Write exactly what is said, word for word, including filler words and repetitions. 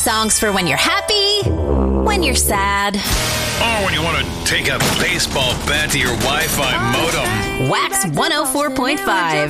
Songs for when you're happy, when you're sad. Oh, when you want to take a baseball bat to your Wi-Fi modem. Wax one oh four point five.